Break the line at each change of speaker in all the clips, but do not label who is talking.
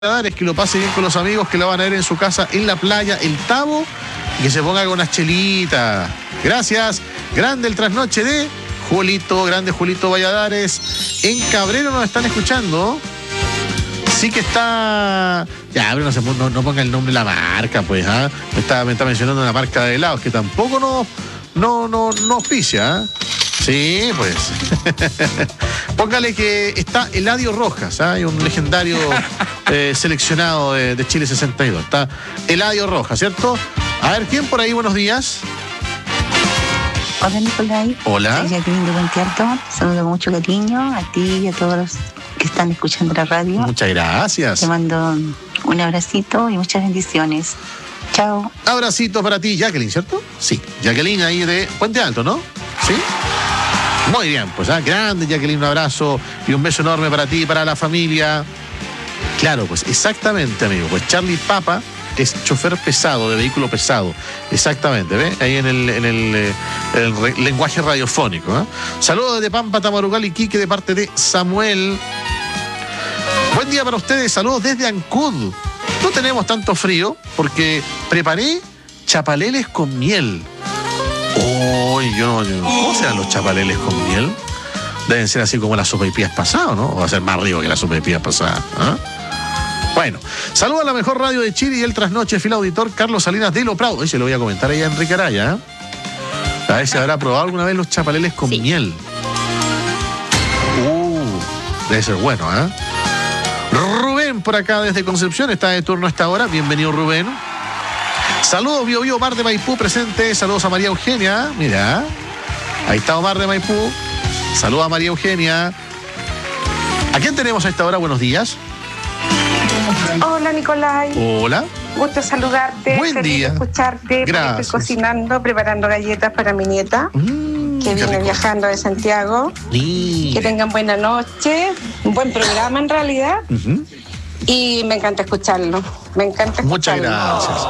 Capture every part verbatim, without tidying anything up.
Es que lo pase bien con los amigos que lo van a ver en su casa en la playa, el Tabo, y que se ponga con unas chelitas. Gracias. Grande el trasnoche de Julito, grande Julito Valladares. En Cabrero nos están escuchando. Sí que está. Ya, pero no, se, no, no ponga el nombre de la marca, pues. ¿eh? Me, está, me está mencionando una marca de helados que tampoco nos no, no, no auspicia. ¿eh? Sí, pues. Póngale que está Eladio Rojas, ¿eh? Un legendario eh, seleccionado de, de Chile sesenta y dos. Está Eladio Rojas, ¿cierto? A ver, ¿quién por ahí? Buenos días.
Hola, Nicolai.
Hola.
Soy Jacqueline de Puente Alto. Saludo con mucho cariño a ti y a todos los que están escuchando la radio.
Muchas gracias.
Te mando un abracito y muchas bendiciones. Chao.
Abracito para ti, Jacqueline, ¿cierto? Sí. Jacqueline ahí de Puente Alto, ¿no? Sí. Muy bien, pues ¿eh? Grande Jacqueline, un abrazo y un beso enorme para ti y para la familia. Claro, pues exactamente, amigo. Pues Charlie Papa es chofer pesado, de vehículo pesado. Exactamente, ¿ves? Ahí en el, en el, eh, el re, lenguaje radiofónico. ¿eh? Saludos desde Pampa, Tamarugal y Quique de parte de Samuel. Buen día para ustedes, saludos desde Ancud. No tenemos tanto frío porque preparé chapaleles con miel. Oh, yo no, yo no. ¿Cómo serán los chapaleles con miel? Deben ser así como las sopaipillas pasadas, ¿no? O va a ser más rico que las sopaipillas pasadas. ¿eh? Bueno, saludo a la mejor radio de Chile y el trasnoche, fiel auditor Carlos Salinas de Lo Prado. Hoy se lo voy a comentar allá a Enrique Araya. ¿eh? A ver si habrá probado alguna vez los chapaleles con sí. miel. Uh, debe ser bueno, ¿eh? Rubén por acá desde Concepción está de turno a esta hora. Bienvenido, Rubén. Saludos, Bio Bio, Omar de Maipú presente. Saludos a María Eugenia. Mira, ahí está Omar de Maipú. Saludos a María Eugenia. ¿A quién tenemos a esta hora? Buenos días.
Hola, Nicolai.
Hola.
Gusto saludarte.
Buen
Feliz
día.
de escucharte.
Gracias.
Estoy cocinando, preparando galletas para mi nieta,
Mm,
que viene
rico.
viajando de Santiago.
Sí.
Que tengan buena noche. Un buen programa, en realidad.
Uh-huh.
Y me encanta escucharlo. Me encanta escucharlo.
Muchas gracias.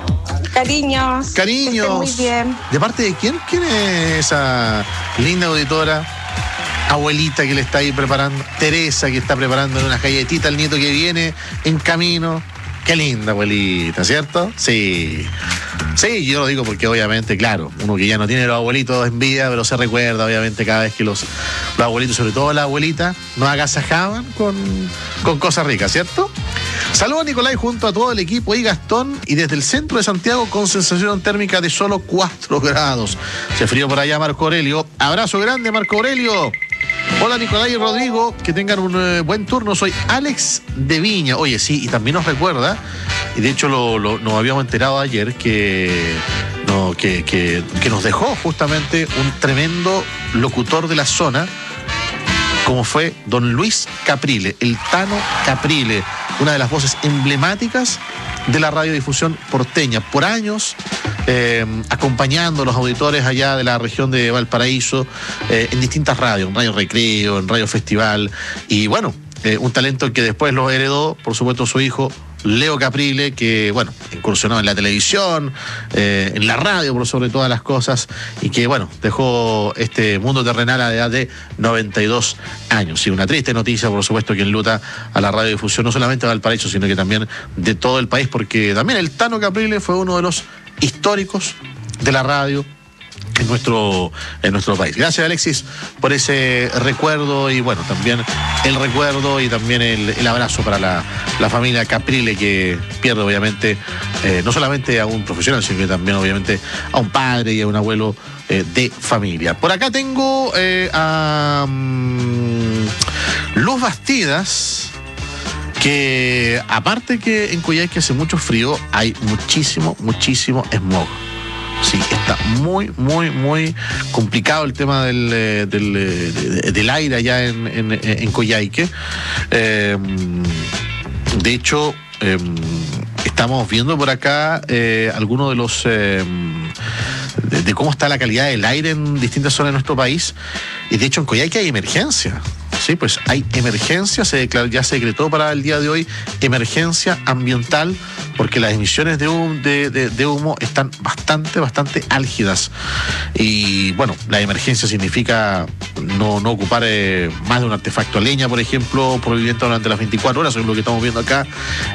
Cariños.
Cariños.
Que estén muy bien.
¿De parte de quién? ¿Quién es esa linda auditora? Abuelita que le está ahí preparando. Teresa que está preparando unas galletitas al nieto que viene en camino. Qué linda abuelita, ¿cierto? Sí. Sí, yo lo digo porque obviamente, claro, uno que ya no tiene los abuelitos en vida, pero se recuerda obviamente cada vez que los, los abuelitos, sobre todo la abuelita, nos agasajaban con, con cosas ricas, ¿cierto? Saludos, Nicolai, junto a todo el equipo y Gastón, y desde el centro de Santiago con sensación térmica de solo cuatro grados. Se frío por allá, Marco Aurelio. Abrazo grande, Marco Aurelio. Hola, Nicolai y Rodrigo, que tengan un eh, buen turno. Soy Alex de Viña. Oye, sí, y también nos recuerda, y de hecho lo, lo, nos habíamos enterado ayer que, no, que, que, que nos dejó justamente un tremendo locutor de la zona, como fue don Luis Caprile, el Tano Caprile, una de las voces emblemáticas de la radiodifusión porteña, por años eh, acompañando a los auditores allá de la región de Valparaíso eh, en distintas radios, en Radio Recreo, en Radio Festival, y bueno, eh, un talento que después lo heredó, por supuesto, su hijo Leo Caprile, que, bueno, incursionó en la televisión, eh, en la radio por sobre todas las cosas, y que, bueno, dejó este mundo terrenal a la edad de noventa y dos años. Y una triste noticia, por supuesto, que enluta a la radiodifusión, no solamente de Valparaíso, sino que también de todo el país, porque también el Tano Caprile fue uno de los históricos de la radio en nuestro, en nuestro país. Gracias, Alexis, por ese recuerdo, y bueno, también el recuerdo y también el, el abrazo para la, la familia Caprile, que pierde obviamente eh, no solamente a un profesional, sino que también obviamente a un padre y a un abuelo eh, de familia. Por acá tengo eh, a um, Luz Bastidas, que aparte que en Coyhaique hace mucho frío, hay muchísimo, muchísimo smog. Sí, está muy, muy, muy complicado el tema del, del, del aire allá en, en, en Coyhaique. Eh, de hecho, eh, estamos viendo por acá eh, algunos de los... Eh, de, de cómo está la calidad del aire en distintas zonas de nuestro país. Y de hecho en Coyhaique hay emergencia. Sí, pues hay emergencia, se declaró, ya se decretó para el día de hoy emergencia ambiental porque las emisiones de humo, de, de, de humo están bastante, bastante álgidas. Y bueno, la emergencia significa no, no ocupar eh, más de un artefacto a leña, por ejemplo, prohibido durante las veinticuatro horas, es lo que estamos viendo acá.